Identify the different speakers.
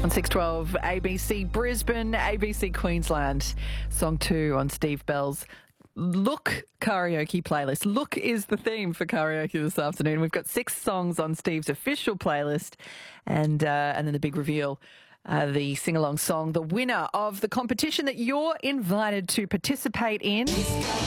Speaker 1: On 612 ABC Brisbane, ABC Queensland. Song 2 on Steve Bell's Look karaoke playlist. Look is the theme for karaoke this afternoon. We've got 6 songs on Steve's official playlist, and then the big reveal, the sing-along song, the winner of the competition that you're invited to participate in.